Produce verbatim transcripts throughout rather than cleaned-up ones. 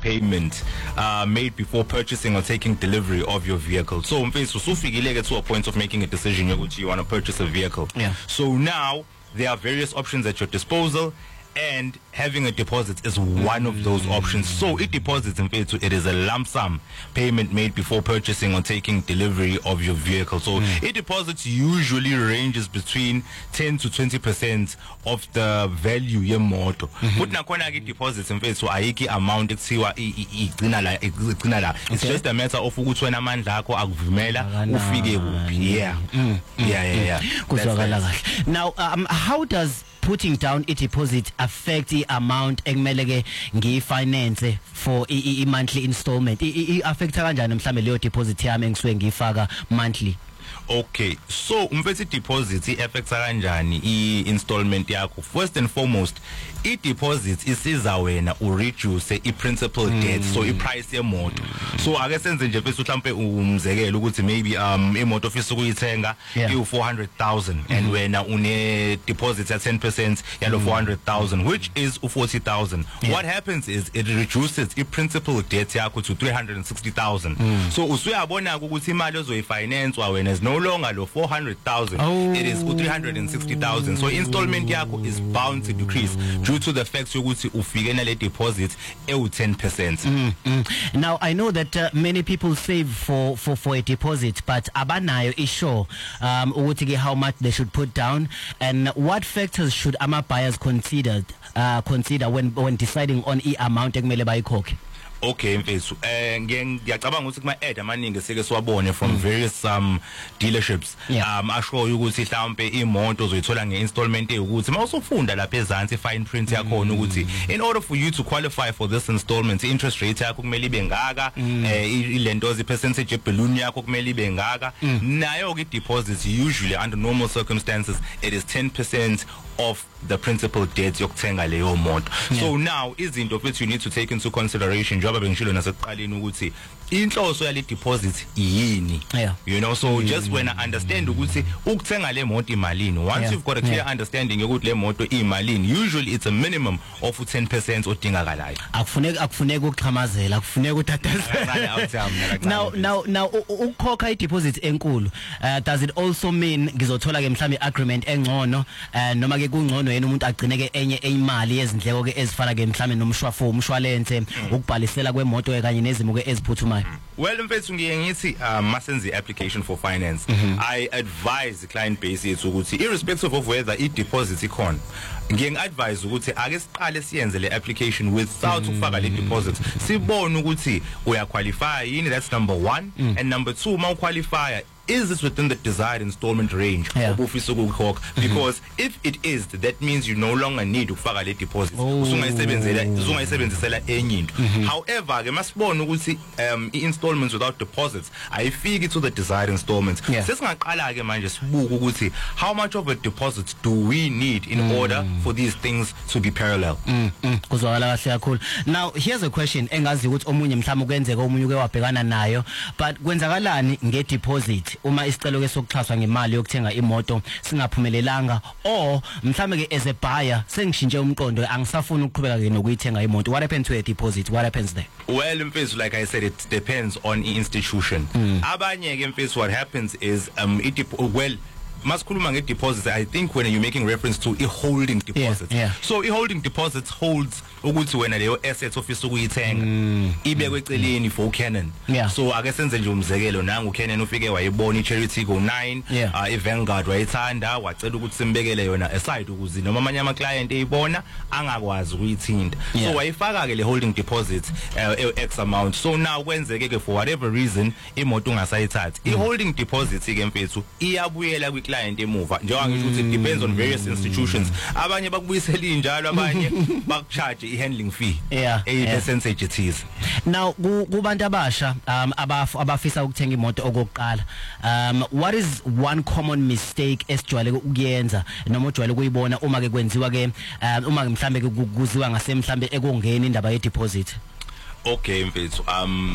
payment uh, made before purchasing or taking delivery of your vehicle. So mfethu usufikile to a point of making a decision yokuthi you want to purchase a vehicle. Yeah. So now there are various options at your disposal, and having a deposit is one of those options. So it deposits in fact it is a lump sum payment made before purchasing or taking delivery of your vehicle. So mm. it deposits usually ranges between ten to twenty percent of the value yemoto. But nakhona ke deposits in fact so ayiki amount ekuthiwa igcina la igcina la. It's just a matter of ukuthi wena amandla akho akuvumela ufike kuphi. Yeah. Yeah yeah yeah. Kuzwakala kahle. Now um, how does putting down a deposit affect the amount ekumele ke ngifinance for i monthly installment? I affect kanjani mhlambe leyo deposit yami engisuke ngifaka monthly? Okay, so umfethi deposit I affects kanjani I installment yakho? First and foremost, I deposit isiza wena u reduce I principal mm. debt, so I price yemoto. So ake senze nje mfethi mhlambe umzekelo ukuthi maybe um imoto ofisa ukuyithenga I four hundred thousand mm -hmm. and wena une deposit at ten percent yalo mm. four hundred thousand, which is forty thousand. Yeah. What happens is it reduces I principal debt yakho to three hundred sixty thousand. Mm. So usuyabona ukuthi imali ozoyifinance wa wena is no longer lo four hundred thousand, oh. it is three hundred sixty thousand. So installment yakho is bound to decrease due to the fact ukuthi ufike na le deposit e ten percent. Mm, mm. Now I know that uh, many people save for for for a deposit, but abanayo isho um ukuthi ke how much they should put down, and what factors should ama buyers consider uh, consider when when deciding on I amount ekumele bayikhokhe? Okay mfethu eh ngiyacabanga ukuthi kuma ad amaningi seke siwabone from mm. various um dealerships yeah. um asho ukuthi mhlawumbe imoto ozoyithola ngeinstallment ukuthi mawusufunda lapha ezansi fine print yakho ukuthi in order for you to qualify for this installment interest rate yakho kumele ibe ngaka mm. eh ilento zi percentage balloon yakho kumele ibe ngaka mm. nayo ke deposit usually under normal circumstances it is ten percent of the principal debt yokuthenga leyo moto. Yeah. So now izinto futhi you need to take into consideration njengoba bengishilo nasekuqaleni ukuthi inhloso yale deposit yini. Yeah. You know, so mm. just when I understand ukuthi ukuthenga le moto imalini, once yeah. you've got a clear yeah. understanding yokuthi le moto imalini, usually it's a minimum of ten percent odingakalayo. Akufuneki akufuneki ukuxhamazela, akufuneki utatazela. Now now now ukukhokha I deposit enkulu, uh, does it also mean ngizothola ke mhlawumbe agreement engcono uh, noma ke kungcono yena umuntu agcine ke enye imali yezindleko ke ezifana ke mhlawumbe nomshwafo umshwalense ukubhalisela kwemoto kanye nezimo ke eziphuthumayo? Well mfethu ngiye ngithi um masenze application for finance mm -hmm. I advise the client base yethu ukuthi irrespective of whether I deposit ikhona ngiye ngiadvise ukuthi ake siqale siyenze le application without ukufaka le deposit sibone ukuthi uya qualify yini. That's number one. mm. And number two, ma qualify is this within the desired installment range yeah. obufisa ukukhokha because mm-hmm. if it is, that means you no longer need ukufaka le deposit usungayisebenzela usungayisebenzisela enye into. However ke masibona ukuthi um installments without deposits ayifiki to the desired installments yeah. sesingaqala ke manje sibuka ukuthi how much of a deposit do we need in mm. order for these things to be parallel. mm. mm. Kuzwakala kahle kakhulu. Now here's a question engazi ukuthi omunye mhlawumbe kwenzeka omunye uke wabhekana nayo, but kwenzakalani nge deposit uma isicelo ke sokuxhaswa ngemali yokuthenga imoto singaphumelelanga, or mhlambe ke as a buyer sengishintshe umqondo angisafuni ukuqhubeka ke nokuyithenga imoto? What happens to a deposit? What happens there? Well mfethu, like I said, it depends on the institution. mm. Abanye ke mfethu what happens is um it well masikhuluma nge deposit, I think when you're making reference to a holding deposit. Yeah, yeah. So a holding deposit holds ukuthi wena leyo asset office ukuyithenga mm. ibekwe eceleni for Canon. Yeah. So ake senze nje umzekelo nangu Canon ufike wayibona i-Cherry Go nine yeah. uh, i-Vanguard wayithanda wacela ukuthi simbekele yona aside ukuze noma amanye ama client eyibona angakwazi ukuyithinta. Yeah. So wayifaka ke le holding deposit uh, X amount. So now kwenzeke ke for whatever reason imoto ungasayithathi. Mm. I-holding deposit ke mfethu iyabuyela kwi client emuva njengoba ngisho ukuthi it depends on various institutions. Abanye bakubuyisela injalo, abanye bakucharge i-handling fee yeah, a yeah. percentage it is. Now kubantu abasha um abafisa ukuthenga imoto okokuqala, um what is one common mistake esijwayele ukuyenza noma ojwayele ukuyibona uma ke kwenziwa ke uma mhlambe kuziwa ngase mhlambe ekongeni indaba ye deposit? Okay mfethu, um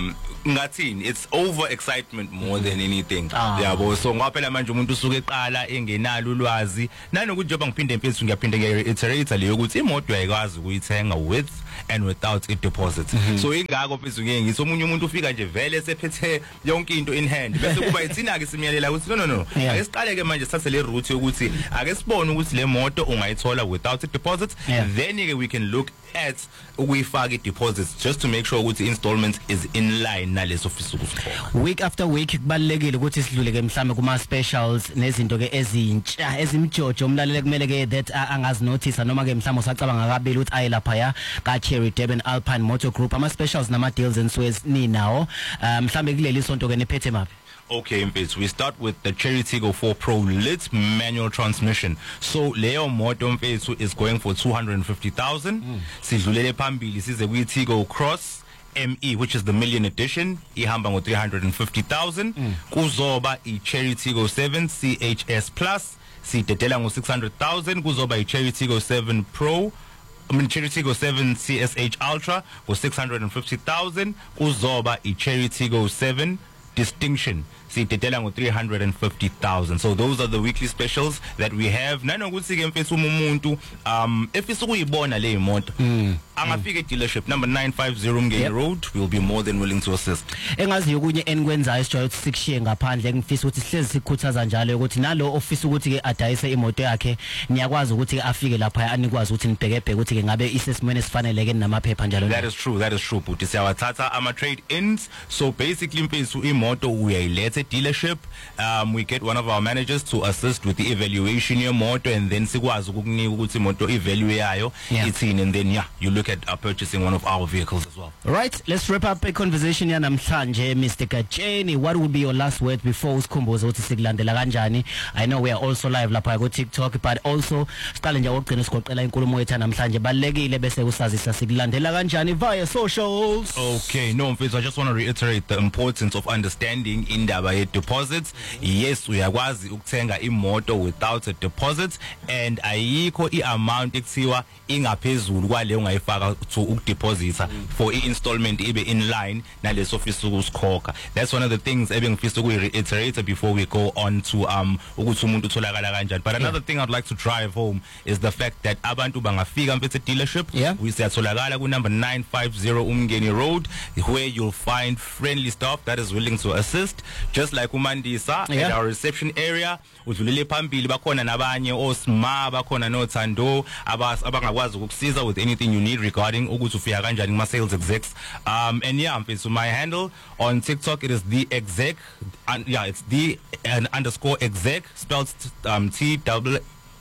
ngathini, it's over excitement more than anything. Ah. Yabo, so ngaphela manje umuntu usuke eqala engenalo ulwazi nanokuthi njengoba ngiphinde mfethu ngiyaphinde nge-reiterate leyo ukuthi imoto uyayikwazi ukuyithenga with and without a deposit. Mm-hmm. So ingakho mfethu ngeke ngithi omunye umuntu ufika nje vele sephethe yonke into in hand bese kuba ithina ke simiyalela ukuthi no no no yeah. ake siqale ke manje sithathe le route yokuthi ake sibone ukuthi le moto ungayithola without a deposit, yeah. then ke we can look at ukuyifaka i-deposits just to make sure ukuthi installment is in line naleso ofisa ukusikhokha. Week after week kubalekile ukuthi sidlule ke mhlambe kuma specials nezinto ke ezintsha ezimjojo umlaleli kumele ke that angazi notice noma ke mhlambe usacabanga kabili ukuthi ayi lapha ya ka Cherry Durban Alpine Motor Group ama specials nama deals and sways ni nawo mhlambe kuleli sonto ke nephethe maphi. Okay, mfethu, we start with the Cherry Tiggo four Pro lit manual transmission. So leyo moto mfethu is going for two hundred fifty thousand. Mm. Sidlulele phambili size kuyi Tiggo Cross M E, which is the million edition, ihamba ngo three hundred fifty thousand. Mm. Kuzoba i Cherry Tiggo seven C H S Plus, sidedela ngo six hundred thousand. Kuzoba i Cherry Tiggo seven Pro, I mean Cherry Tiggo seven C S H Ultra for six hundred fifty thousand. Kuzoba i Cherry Tiggo seven Distinction, sidedela ngo three hundred fifty thousand. So those are the weekly specials that we have. Nanokuthi ke mfethu umuntu um efisa ukuyibona le imoto angafika e-dealership number nine fifty Mngeni yep. Road, we'll be more than willing to assist. Engazi yokunye enikwenzayo sijwayele ukuthi sikushiye ngaphandle, ngifisa ukuthi sihlezi sikhuthaza njalo ukuthi nalo ofisa ukuthi ke adayise imoto yakhe niyakwazi ukuthi ke afike lapha anikwazi ukuthi nibhekebheke ukuthi ke ngabe isesimweni esifaneleke namaphepha njalo. That is true, that is true, but siyawathatha ama trade ins. So basically mfethu imoto uyayiletha dealership, um we get one of our managers to assist with the evaluation your motor, and then sikwazi ukukunika ukuthi imoto i-value yayo ithini, and then yeah you look at uh, purchasing one of our vehicles as well. Right, let's wrap up a conversation ya namhlanje. Mister Kajeni, what would be your last word before usikhumbuze ukuthi sikulandela kanjani? I know we are also live lapha ku TikTok, but also siqale nje ukugcina sigoqela inkulumo yethu namhlanje balekile bese kusazisa sikulandela kanjani via socials. Okay, no mfethu, I just want to reiterate the importance of understanding indaba ye deposits. Yes, uyakwazi ukuthenga imoto without a deposit, and ayikho i-amount ekuthiwa ingaphezulu kwale ungayifaka to ukudeposita for i-installment ibe in line naleso ofisa ukusikhokha. That's one of the things ebengifisa ukuyi-reiterate before we go on to um ukuthi umuntu utholakala kanjani. But another yeah. thing I'd like to drive home is the fact that abantu bangafika mfethu dealership, yeah. we siyatholakala ku number nine fifty Umngeni Road, where you'll find friendly staff that is willing to assist, just like uMandisa yeah. at our reception area. Udlulele phambili bakhona nabanye osma, bakhona nothando abangakwazi ukukusiza with anything you need regarding ukuthi ufika kanjani kuma sales execs. Um and yeah, so my handle on TikTok, it is the exec, and yeah, it's the and underscore exec, spelled um T double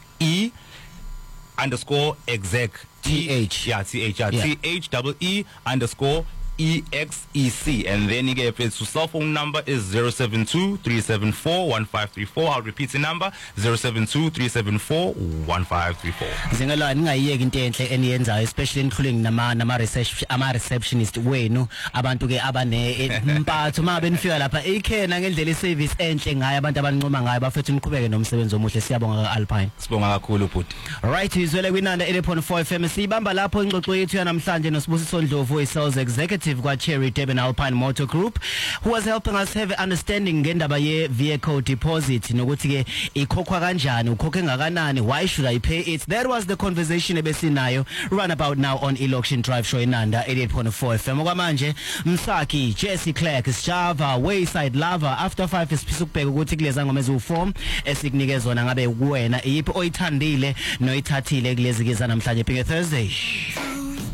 E underscore exec, T H yeah T H yeah, yeah. T H double E underscore E X E C, and then you get its cell phone number is zero seven two three seven four one five three four. I'll repeat the number zero seven two three seven four one five three four. Zingela ningayiyeki into enhle eniyenzayo, especially including nama nama reception ama receptionist wenu abantu ke abane mpatho mabe nifika lapha ekhena ngendlela iservice enhle ngayo abantu abanqoma ngayo bafethu niqhubeke nomsebenzi omuhle. Siyabonga ka Alpine. Sibonga kakhulu bhuti. Right, izwele kwinanda eight point four F M sibamba lapho ingxoxo yethu yanamhlanje noSibusiso Ndlovu, i-sales executive kwa Cherry Durban Alpine Motor Group, who was helping us have understanding ngendaba ye vehicle deposit nokuthi ke ikhokhwa kanjani, ukhokhe ngakanani, why should I pay it. That was the conversation ebesinayo run about now on Election Drive Show inanda eighty-eight point four F M. Okwamanje Msaki, Jesse Clark, Java, Wayside Lava, after five isiphiso ukubheka ukuthi kuleza ngoma eziwu-four esikunikezona ngabe kuwena iyiphi oyithandile noyithathile kulezi ke zanamhlanje Pink Thursday.